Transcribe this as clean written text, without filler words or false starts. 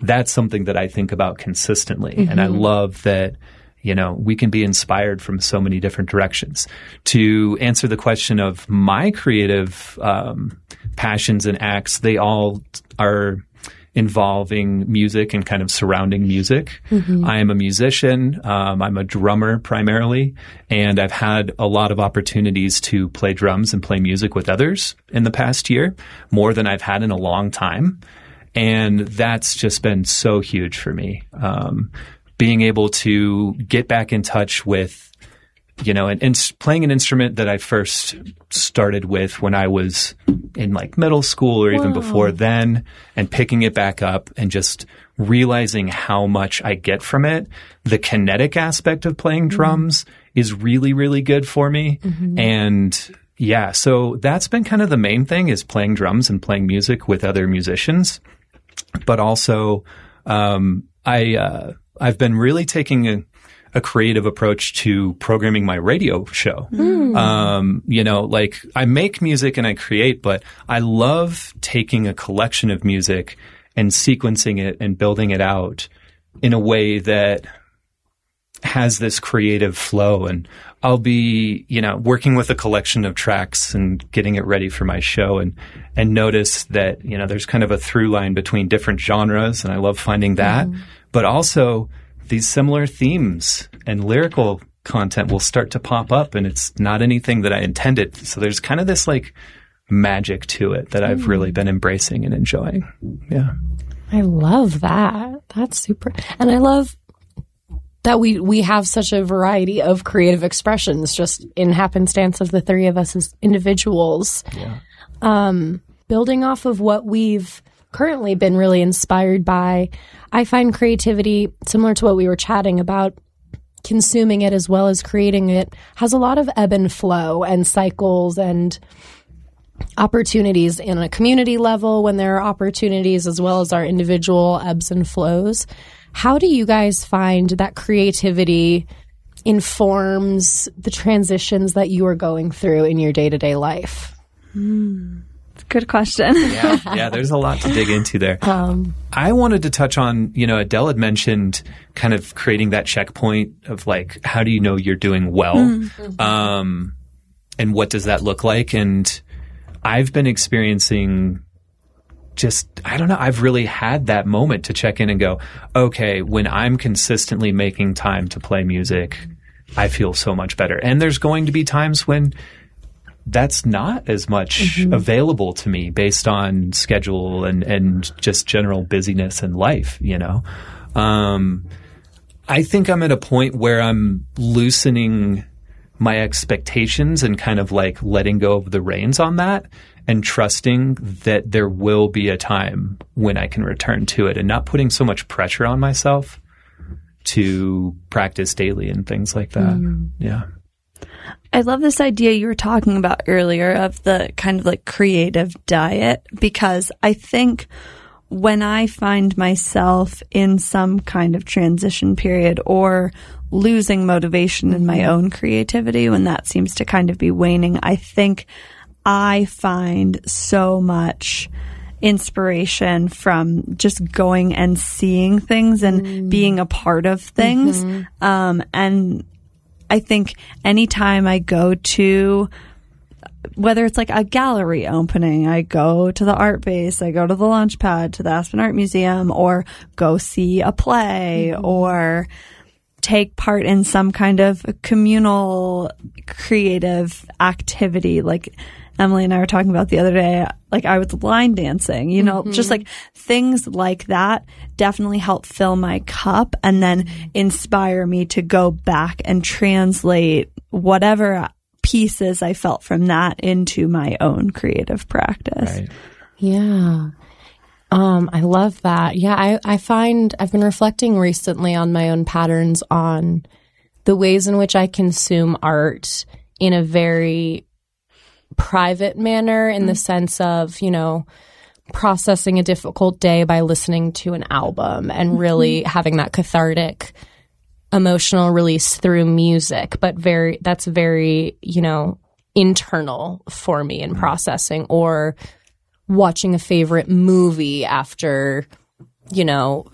that's something that I think about consistently. And I love that, we can be inspired from so many different directions. To answer the question of my creative passions and acts, they all are involving music and kind of surrounding music. I am a musician. I'm a drummer primarily, and I've had a lot of opportunities to play drums and play music with others in the past year, more than I've had in a long time. And that's just been so huge for me. Being able to get back in touch with, and playing an instrument that I first started with when I was in like middle school or even before then, and picking it back up and just realizing how much I get from it. The kinetic aspect of playing drums is really, really good for me. And yeah, so that's been kind of the main thing, is playing drums and playing music with other musicians. But also, I've been really taking a creative approach to programming my radio show. Like I make music and I create, but I love taking a collection of music and sequencing it and building it out in a way that has this creative flow. And I'll be, working with a collection of tracks and getting it ready for my show, and notice that, there's kind of a through line between different genres, and I love finding that. But also these similar themes and lyrical content will start to pop up, and it's not anything that I intended. So there's kind of this like magic to it that I've really been embracing and enjoying. Yeah. I love that. That's super. And I love that we have such a variety of creative expressions just in happenstance of the three of us as individuals. Yeah. Building off of what we've currently been really inspired by, I find creativity, similar to what we were chatting about, consuming it as well as creating it, has a lot of ebb and flow and cycles and opportunities in a community level, when there are opportunities, as well as our individual ebbs and flows. How do you guys find that creativity informs the transitions that you are going through in your day-to-day life? Good question. Yeah, there's a lot to dig into there. I wanted to touch on, Adele had mentioned kind of creating that checkpoint of like, how do you know you're doing well? And what does that look like? And I've been experiencing I've really had that moment to check in and go, okay, when I'm consistently making time to play music, I feel so much better. And there's going to be times when that's not as much available to me based on schedule and just general busyness in life, I think I'm at a point where I'm loosening my expectations and kind of like letting go of the reins on that, and trusting that there will be a time when I can return to it, and not putting so much pressure on myself to practice daily and things like that. Yeah. I love this idea you were talking about earlier of the kind of like creative diet, because I think when I find myself in some kind of transition period or losing motivation in my own creativity, when that seems to kind of be waning, I think I find so much inspiration from just going and seeing things and being a part of things. And I think anytime I go to, whether it's like a gallery opening, I go to the art base, I go to the Launchpad, to the Aspen Art Museum, or go see a play, or take part in some kind of communal creative activity. Like Emily and I were talking about the other day, like I was line dancing, just like things like that definitely help fill my cup and then inspire me to go back and translate whatever pieces I felt from that into my own creative practice. Right. Yeah. I love that. Yeah, I find I've been reflecting recently on my own patterns on the ways in which I consume art in a very private manner, in the sense of, processing a difficult day by listening to an album and really having that cathartic emotional release through music, but that's very, internal for me in processing, or watching a favorite movie after,